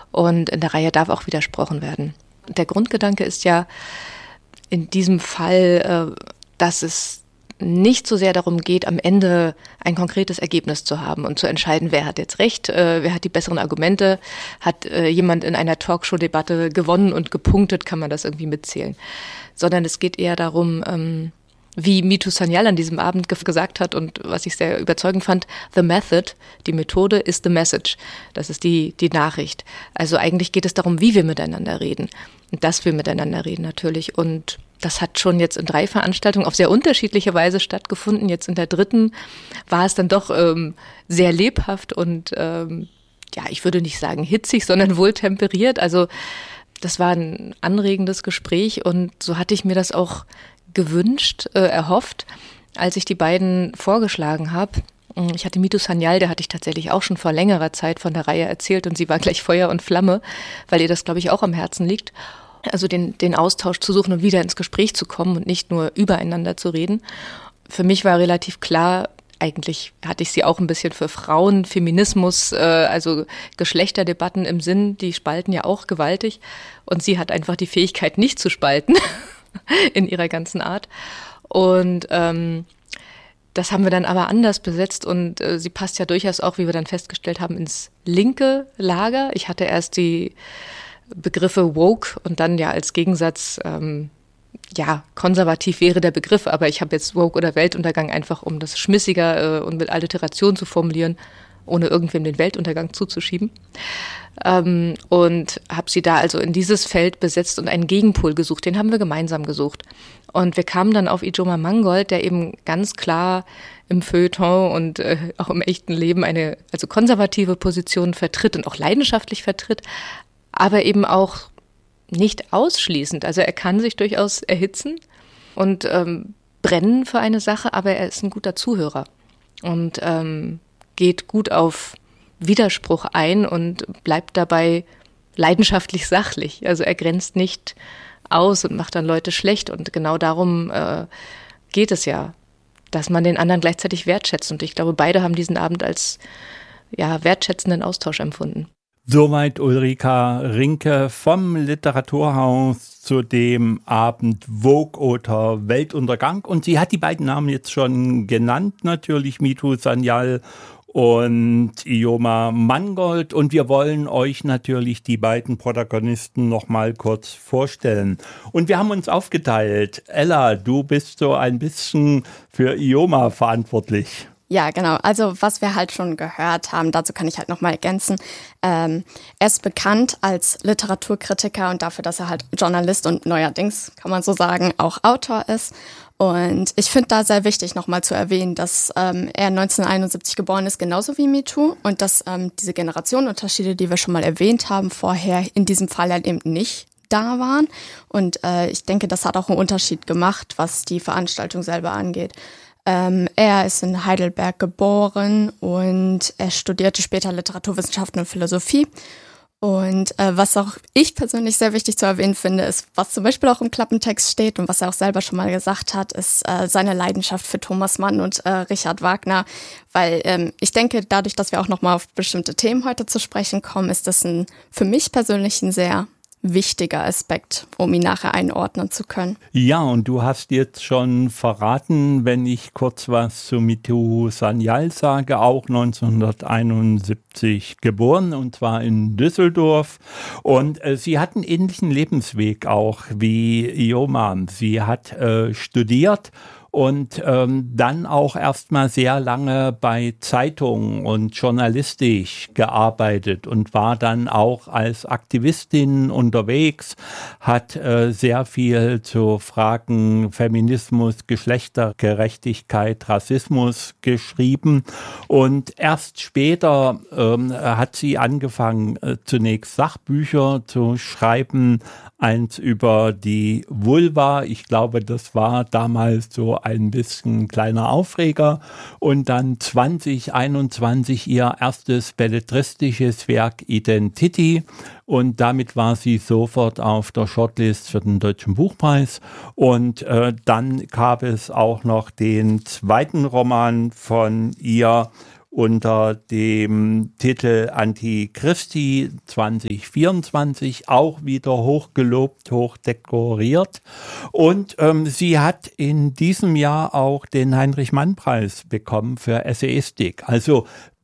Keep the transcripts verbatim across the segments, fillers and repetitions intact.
Und in der Reihe darf auch widersprochen werden. Der Grundgedanke ist ja in diesem Fall, äh, dass es nicht so sehr darum geht, am Ende ein konkretes Ergebnis zu haben und zu entscheiden, wer hat jetzt recht, äh, wer hat die besseren Argumente, hat äh, jemand in einer Talkshow-Debatte gewonnen und gepunktet, kann man das irgendwie mitzählen. Sondern es geht eher darum, ähm, wie Mitu Sanyal an diesem Abend ge- gesagt hat und was ich sehr überzeugend fand, the method, die Methode is the message. Das ist die, die Nachricht. Also eigentlich geht es darum, wie wir miteinander reden. Und dass wir miteinander reden natürlich. Und das hat schon jetzt in drei Veranstaltungen auf sehr unterschiedliche Weise stattgefunden. Jetzt in der dritten war es dann doch ähm, sehr lebhaft und ähm, ja, ich würde nicht sagen hitzig, sondern wohltemperiert. Also das war ein anregendes Gespräch und so hatte ich mir das auch gewünscht, äh, erhofft, als ich die beiden vorgeschlagen habe. Ich hatte Mitu Sanyal, der hatte ich tatsächlich auch schon vor längerer Zeit von der Reihe erzählt und sie war gleich Feuer und Flamme, weil ihr das, glaube ich, auch am Herzen liegt. Also den, den Austausch zu suchen und wieder ins Gespräch zu kommen und nicht nur übereinander zu reden. Für mich war relativ klar, eigentlich hatte ich sie auch ein bisschen für Frauen, Feminismus, äh, also Geschlechterdebatten im Sinn, die spalten ja auch gewaltig. Und sie hat einfach die Fähigkeit, nicht zu spalten in ihrer ganzen Art. Und ähm, das haben wir dann aber anders besetzt und äh, sie passt ja durchaus auch, wie wir dann festgestellt haben, ins linke Lager. Ich hatte erst die Begriffe woke und dann ja als Gegensatz, ähm, ja, konservativ wäre der Begriff, aber ich habe jetzt woke oder Weltuntergang einfach, um das schmissiger äh, und mit Alliteration zu formulieren, ohne irgendwem den Weltuntergang zuzuschieben. Ähm, und habe sie da also in dieses Feld besetzt und einen Gegenpol gesucht. Den haben wir gemeinsam gesucht. Und wir kamen dann auf Ijoma Mangold, der eben ganz klar im Feuilleton und äh, auch im echten Leben eine also konservative Position vertritt und auch leidenschaftlich vertritt, aber eben auch nicht ausschließend. Also er kann sich durchaus erhitzen und ähm, brennen für eine Sache, aber er ist ein guter Zuhörer und ähm, geht gut auf Widerspruch ein und bleibt dabei leidenschaftlich sachlich. Also er grenzt nicht aus und macht dann Leute schlecht. Und genau darum äh, geht es ja, dass man den anderen gleichzeitig wertschätzt. Und ich glaube, beide haben diesen Abend als ja, wertschätzenden Austausch empfunden. Soweit Ulrika Rinke vom Literaturhaus zu dem Abend Vogue oder Weltuntergang. Und sie hat die beiden Namen jetzt schon genannt, natürlich Mitu Sanyal und Ijoma Mangold. Und wir wollen euch natürlich die beiden Protagonisten noch mal kurz vorstellen. Und wir haben uns aufgeteilt. Ella, du bist so ein bisschen für Ijoma verantwortlich. Ja, genau. Also was wir halt schon gehört haben, dazu kann ich halt nochmal ergänzen. Ähm, er ist bekannt als Literaturkritiker und dafür, dass er halt Journalist und neuerdings, kann man so sagen, auch Autor ist. Und ich finde da sehr wichtig nochmal zu erwähnen, dass ähm, er neunzehnhunderteinundsiebzig geboren ist, genauso wie Mitu. Und dass ähm, diese Generationenunterschiede, die wir schon mal erwähnt haben vorher, in diesem Fall halt eben nicht da waren. Und äh, ich denke, das hat auch einen Unterschied gemacht, was die Veranstaltung selber angeht. Ähm, er ist in Heidelberg geboren und er studierte später Literaturwissenschaften und Philosophie. Und äh, was auch ich persönlich sehr wichtig zu erwähnen finde, ist, was zum Beispiel auch im Klappentext steht und was er auch selber schon mal gesagt hat, ist äh, seine Leidenschaft für Thomas Mann und äh, Richard Wagner. Weil ähm, ich denke, dadurch, dass wir auch nochmal auf bestimmte Themen heute zu sprechen kommen, ist das ein, für mich persönlich ein sehr wichtiger Aspekt, um ihn nachher einordnen zu können. Ja, und du hast jetzt schon verraten, wenn ich kurz was zu Mitu Sanyal sage, auch neunzehnhunderteinundsiebzig geboren, und zwar in Düsseldorf. Und äh, sie hat einen ähnlichen Lebensweg auch wie Ijoma. Sie hat äh, studiert und ähm, dann auch erstmal sehr lange bei Zeitungen und journalistisch gearbeitet und war dann auch als Aktivistin unterwegs, hat äh, sehr viel zu Fragen Feminismus, Geschlechtergerechtigkeit, Rassismus geschrieben. Und erst später ähm, hat sie angefangen, äh, zunächst Sachbücher zu schreiben, eins über die Vulva. Ich glaube, das war damals so ein bisschen kleiner Aufreger. Und dann zwanzig einundzwanzig ihr erstes belletristisches Werk Identity. Und damit war sie sofort auf der Shortlist für den Deutschen Buchpreis. Und äh, dann gab es auch noch den zweiten Roman von ihr. unter dem Titel Antichristi zwanzig vierundzwanzig auch wieder hochgelobt, hochdekoriert. Und ähm, sie hat in diesem Jahr auch den Heinrich-Mann-Preis bekommen für Essayistik. Also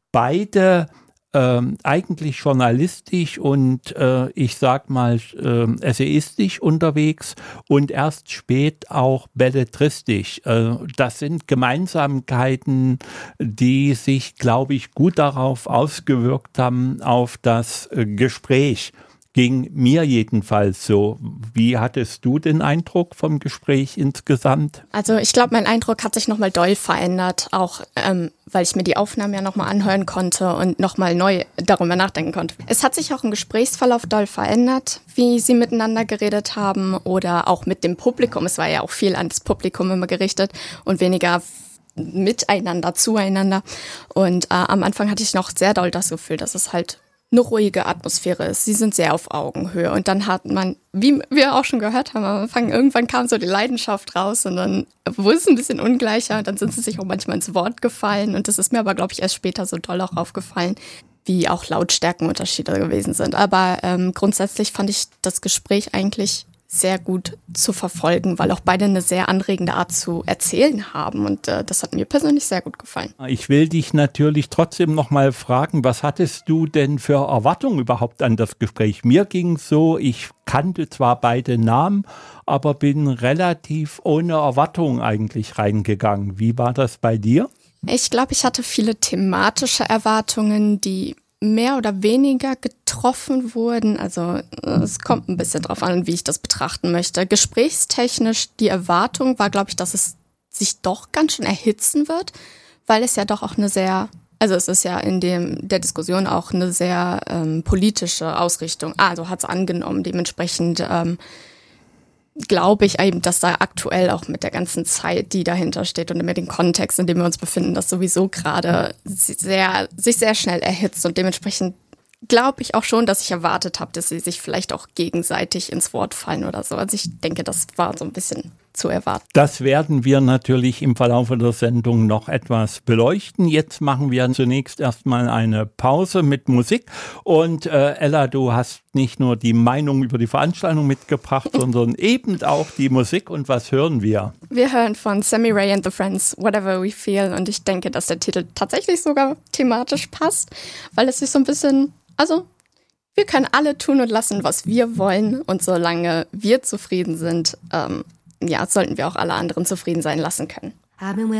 beide Ähm, eigentlich journalistisch und äh, ich sag mal äh, essayistisch unterwegs und erst spät auch belletristisch. Äh, das sind Gemeinsamkeiten, die sich, glaube ich, gut darauf ausgewirkt haben, auf das äh, Gespräch. Ging mir jedenfalls so. Wie hattest du den Eindruck vom Gespräch insgesamt? Also ich glaube, mein Eindruck hat sich nochmal doll verändert, auch ähm, weil ich mir die Aufnahmen ja nochmal anhören konnte und nochmal neu darüber nachdenken konnte. Es hat sich auch im Gesprächsverlauf doll verändert, wie sie miteinander geredet haben oder auch mit dem Publikum. Es war ja auch viel an das Publikum immer gerichtet und weniger miteinander, zueinander. Und äh, am Anfang hatte ich noch sehr doll das Gefühl, dass es halt eine ruhige Atmosphäre ist. Sie sind sehr auf Augenhöhe. Und dann hat man, wie wir auch schon gehört haben am Anfang, irgendwann kam so die Leidenschaft raus und dann wurde es ein bisschen ungleicher. Und dann sind sie sich auch manchmal ins Wort gefallen. Und das ist mir aber, glaube ich, erst später so doll auch aufgefallen, wie auch Lautstärkenunterschiede gewesen sind. Aber ähm, grundsätzlich fand ich das Gespräch eigentlich sehr gut zu verfolgen, weil auch beide eine sehr anregende Art zu erzählen haben und äh, das hat mir persönlich sehr gut gefallen. Ich will dich natürlich trotzdem noch mal fragen, was hattest du denn für Erwartungen überhaupt an das Gespräch? Mir ging es so, ich kannte zwar beide Namen, aber bin relativ ohne Erwartungen eigentlich reingegangen. Wie war das bei dir? Ich glaube, ich hatte viele thematische Erwartungen, die mehr oder weniger getroffen wurden. Also es kommt ein bisschen drauf an, wie ich das betrachten möchte. Gesprächstechnisch, die Erwartung war, glaube ich, dass es sich doch ganz schön erhitzen wird, weil es ja doch auch eine sehr, also es ist ja in dem der Diskussion auch eine sehr ähm, politische Ausrichtung. Also hat es angenommen. Dementsprechend ähm, glaube ich eben, dass da aktuell auch mit der ganzen Zeit, die dahinter steht und mit dem Kontext, in dem wir uns befinden, das sowieso gerade sehr, sich sehr schnell erhitzt und dementsprechend glaube ich auch schon, dass ich erwartet habe, dass sie sich vielleicht auch gegenseitig ins Wort fallen oder so. Also ich denke, das war so ein bisschen zu erwarten. Das werden wir natürlich im Verlauf der Sendung noch etwas beleuchten. Jetzt machen wir zunächst erstmal eine Pause mit Musik. Und äh, Ella, du hast nicht nur die Meinung über die Veranstaltung mitgebracht, sondern eben auch die Musik. Und was hören wir? Wir hören von Sammy Ray and the Friends, Whatever We Feel. Und ich denke, dass der Titel tatsächlich sogar thematisch passt, weil es sich so ein bisschen, also wir können alle tun und lassen, was wir wollen. Und solange wir zufrieden sind, ähm, ja, sollten wir auch alle anderen zufrieden sein lassen können.